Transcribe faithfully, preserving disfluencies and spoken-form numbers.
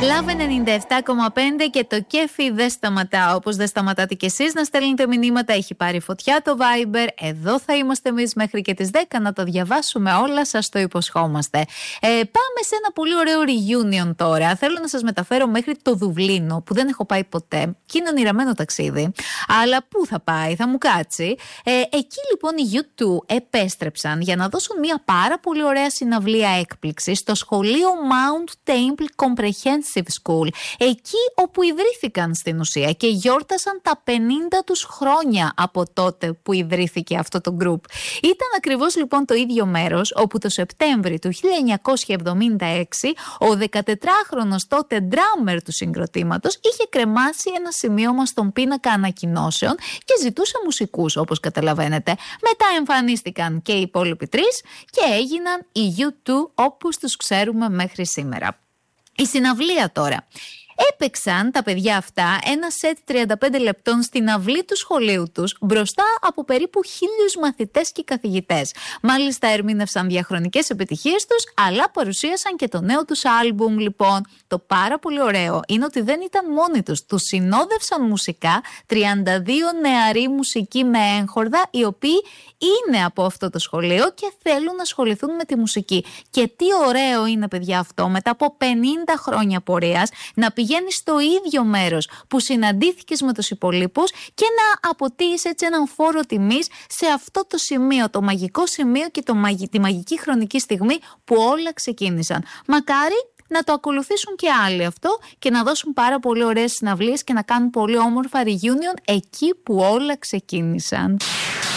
Love ενενήντα επτά κόμμα πέντε και το κέφι δεν σταματά. Όπως δεν σταματάτε κι εσείς να στέλνετε μηνύματα. Έχει πάρει φωτιά το Viber. Εδώ θα είμαστε εμείς μέχρι και τις δέκα να το διαβάσουμε όλα. Σας το υποσχόμαστε. Ε, πάμε σε ένα πολύ ωραίο reunion τώρα. Θέλω να σας μεταφέρω μέχρι το Δουβλίνο που δεν έχω πάει ποτέ. Και είναι ονειραμένο ταξίδι. Αλλά πού θα πάει, θα μου κάτσει. Ε, εκεί λοιπόν οι γιου τού επέστρεψαν για να δώσουν μια πάρα πολύ ωραία συναυλία έκπληξη στο σχολείο Mount Temple Comprehensive School, εκεί όπου ιδρύθηκαν στην ουσία και γιόρτασαν τα πενήντα τους χρόνια από τότε που ιδρύθηκε αυτό το group. Ήταν ακριβώς λοιπόν το ίδιο μέρος όπου το Σεπτέμβρη του χίλια εννιακόσια εβδομήντα έξι ο δεκατετράχρονος τότε drummer του συγκροτήματος είχε κρεμάσει ένα σημείωμα στον πίνακα ανακοινώσεων και ζητούσε μουσικούς, όπως καταλαβαίνετε. Μετά εμφανίστηκαν και οι υπόλοιποι τρεις και έγιναν οι γιου τού όπως τους ξέρουμε μέχρι σήμερα. Η συναυλία τώρα. Έπαιξαν τα παιδιά αυτά ένα σετ τριάντα πέντε λεπτών στην αυλή του σχολείου τους μπροστά από περίπου χίλιους μαθητές και καθηγητές. Μάλιστα ερμήνευσαν διαχρονικές επιτυχίες τους, αλλά παρουσίασαν και το νέο τους άλμπουμ λοιπόν. Το πάρα πολύ ωραίο είναι ότι δεν ήταν μόνοι τους. Τους συνόδευσαν μουσικά τριάντα δύο νεαροί μουσικοί με έγχορδα, οι οποίοι είναι από αυτό το σχολείο και θέλουν να ασχοληθούν με τη μουσική. Και τι ωραίο είναι, παιδιά, αυτό μετά από πενήντα χρόνια πορείας να πηγαίνεις στο ίδιο μέρος που συναντήθηκες με τους υπολείπους και να αποτείεις έτσι έναν φόρο τιμής σε αυτό το σημείο, το μαγικό σημείο και το, τη μαγική χρονική στιγμή που όλα ξεκίνησαν. Μακάρι να το ακολουθήσουν και άλλοι αυτό και να δώσουν πάρα πολύ ωραίες συναυλίες και να κάνουν πολύ όμορφα reunion εκεί που όλα ξεκίνησαν.